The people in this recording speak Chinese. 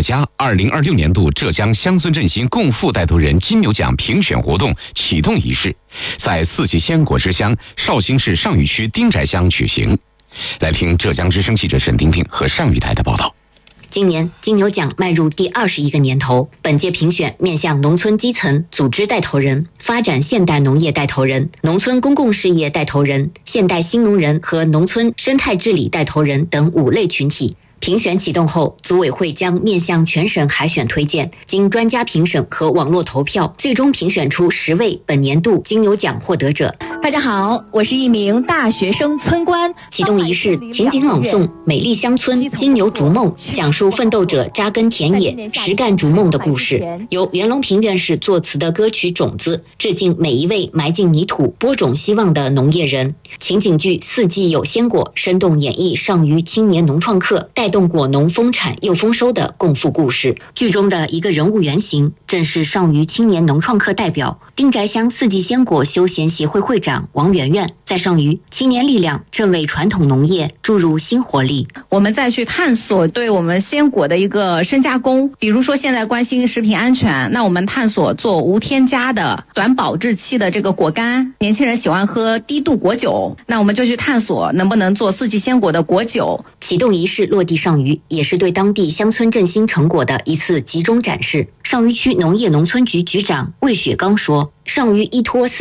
家2026年度浙江乡村振兴共富带头人金牛奖评选活动启动仪式在四季鲜果之乡绍兴市上虞区丁宅乡举行。来听浙江之声记者沈婷婷和上虞台的报道。 今年金牛奖迈入第21个年头，本届评选面向农村基层组织带头人、发展现代农业带头人、农村公共事业带头人、现代新农人和农村生态治理带头人等5类群体。评选启动后，组委会将面向全省海选推荐，经专家评审和网络投票，最终评选出10位本年度金牛奖获得者。 大家好，我是一名大学生村官。 启动仪式情景朗诵《美丽乡村金牛逐梦》，讲述奋斗者扎根田野、实干逐梦的故事。由袁隆平院士作词的歌曲《种子》，致敬每一位埋进泥土、播种希望的农业人。情景剧《四季有鲜果》生动演绎上虞青年农创客带动果农丰产又丰收的共富故事。剧中的一个人物原型正是上虞青年农创客代表、丁宅乡四季鲜果休闲协会会长王媛媛。在上虞，青年力量正为传统农业注入新活力。 我们再去探索对我们鲜果的一个深加工，比如说现在关心食品安全，那我们探索做无添加的短保质期的这个果干。年轻人喜欢喝低度果酒，那我们就去探索能不能做四季鲜果的果酒。 启动仪式落地上虞，也是对当地乡村振兴成果的一次集中展示。上虞区农业农村局局长魏雪刚说，上虞依托